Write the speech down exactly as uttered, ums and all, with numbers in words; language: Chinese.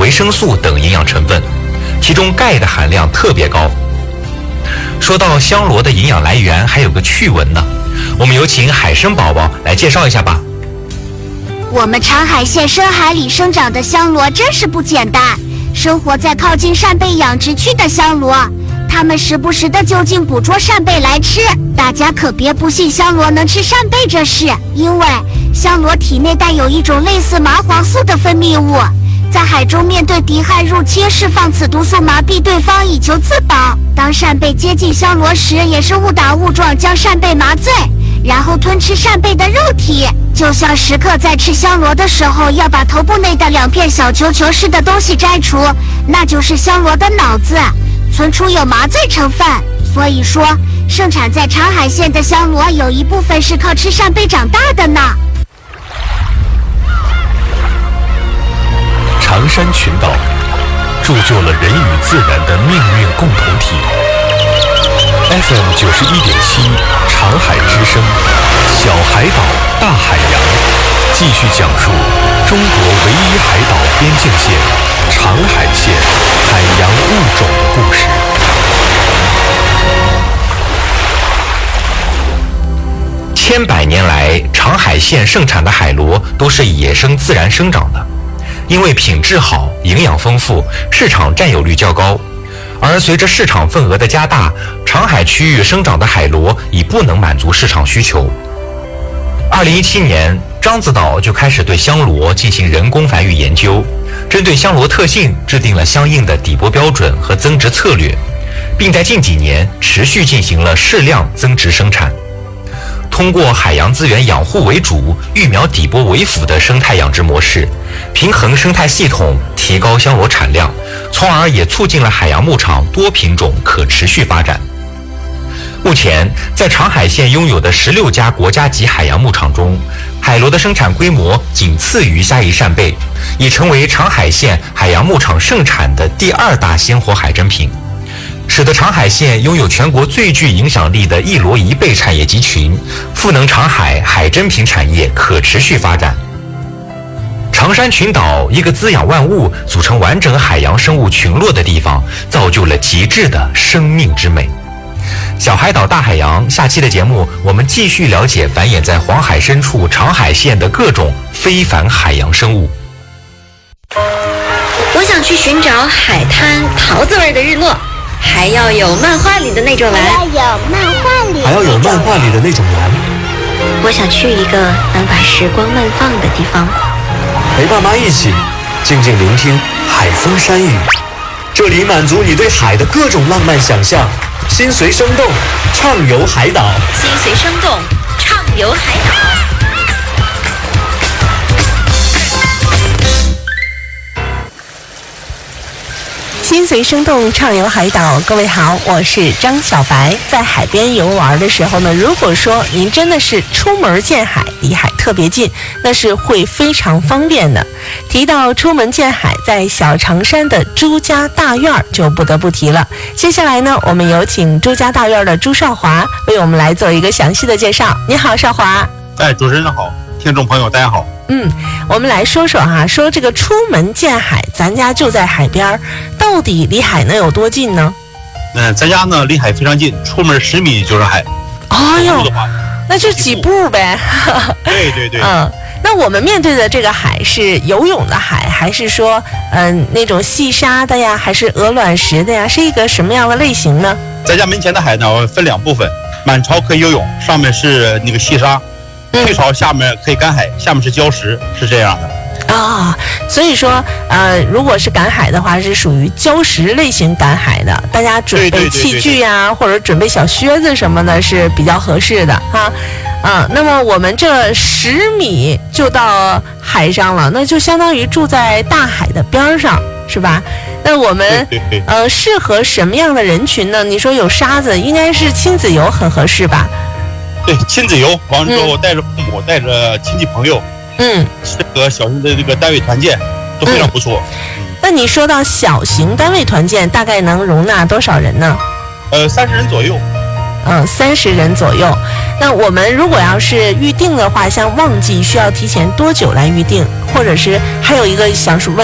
维生素等营养成分，其中钙的含量特别高。说到香螺的营养来源，还有个趣闻呢，我们有请海参宝宝来介绍一下吧。 我们长海县深海里生长的香螺真是不简单，生活在靠近扇贝养殖区的香螺，它们时不时的就近捕捉扇贝来吃。大家可别不信香螺能吃扇贝这事，因为香螺体内带有一种类似麻黄素的分泌物，在海中面对敌害入侵释放此毒素麻痹对方以求自保。当扇贝接近香螺时，也是误打误撞将扇贝麻醉，然后吞吃扇贝的肉体，就像食客在吃香螺的时候要把头部内的两片小球球似的东西摘除，那就是香螺的脑子，存储有麻醉成分。所以说盛产在长海县的香螺有一部分是靠吃扇贝长大的呢。 长山群岛铸就了人与自然的命运共同体。F M 九十一点七，长海之声，小海岛大海洋，继续讲述中国唯一海岛边境线长海县海洋物种的故事。 千百年来，长海县盛产的海螺都是野生自然生长的，因为品质好、营养丰富，市场占有率较高。而随着市场份额的加大，长海区域生长的海螺已不能满足市场需求。二零一七年，獐子岛就开始对香螺进行人工繁育研究，针对香螺特性制定了相应的底波标准和增殖策略，并在近几年持续进行了适量增殖生产。通过海洋资源养护为主、育苗底波为辅的生态养殖模式，平衡生态系统，提高香螺产量，从而也促进了海洋牧场多品种可持续发展。目前，在长海县拥有的十六家国家级海洋牧场中，海螺的生产规模仅次于虾夷扇贝，已成为长海县海洋牧场盛产的第二大鲜活海珍品，使得长海县拥有全国最具影响力的一螺一贝产业集群，赋能长海海珍品产业可持续发展。长山群岛，一个滋养万物、组成完整海洋生物群落的地方，造就了极致的生命之美。小海岛大海洋，下期的节目我们继续了解繁衍在黄海深处长海县的各种非凡海洋生物。 我想去寻找海滩桃子味的日落，还要有漫画里的那种蓝， 还要有漫画里， 还要有漫画里的那种蓝。 我想去一个能把时光慢放的地方， 陪爸妈一起静静聆听海风山雨，这里满足你对海的各种浪漫想象。心随生动，畅游海岛。 心随生动，畅游海岛。 心随生动，畅游海岛。各位好，我是张小白。在海边游玩的时候呢，如果说您真的是出门见海，离海特别近，那是会非常方便的。提到出门见海，在小长山的朱家大院就不得不提了。接下来呢，我们有请朱家大院的朱少华为我们来做一个详细的介绍。你好，少华。 哎，主持人好，听众朋友大家好。 嗯，我们来说说哈，说这个出门见海，咱家就在海边，到底离海能有多近呢？ 嗯、呃，咱家呢离海非常近，出门十米就是海。 哎呦，那就几步呗。 对对对。 嗯，那我们面对的这个海是游泳的海，还是说嗯、呃、那种细沙的呀，还是鹅卵石的呀？是一个什么样的类型呢？ 咱家门前的海呢分两部分，满潮可以游泳，上面是那个细沙。退潮下面可以赶海，下面是礁石，是这样的啊、哦。所以说，呃，如果是赶海的话，是属于礁石类型赶海的，大家准备器具呀、啊，或者准备小靴子什么的，是比较合适的哈。啊，那么我们这十米就到海上了，那就相当于住在大海的边上，是吧？那我们对对对呃适合什么样的人群呢？你说有沙子，应该是亲子游很合适吧？ 对，亲子游完了之后，带着父母，带着亲戚朋友， 嗯， 这个小型的这个单位团建都非常不错。 嗯、那你说到小型单位团建，大概能容纳多少人呢？ 呃，三十人左右。 嗯，三十人左右。那我们如果要是预定的话，像旺季需要提前多久来预定？或者是还有一个想问。